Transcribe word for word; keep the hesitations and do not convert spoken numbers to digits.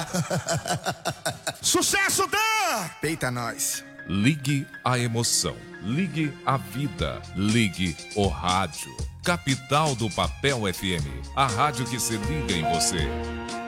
Sucesso, Dan! Peita nós. Ligue a emoção, ligue a vida, ligue o rádio. Capital do Papel F M, a rádio que se liga em você.